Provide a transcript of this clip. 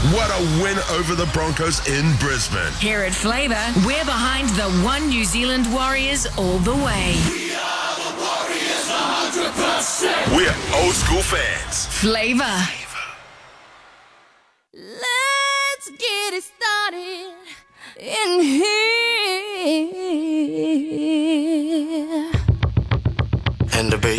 What a win over the Broncos in Brisbane. Here at Flavour, we're behind the One New Zealand Warriors all the way. We are the Warriors 100%. We're old school fans. Flavour. Let's get it started in here.